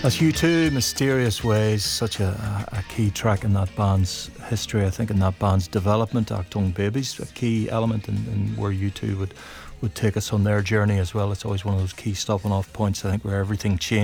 That's U2, Mysterious Ways, such a key track in that band's history, I think, in that band's development. Achtung Babies, a key element in where U2 would take us on their journey as well. It's always one of those key stopping off points, I think, where everything changes.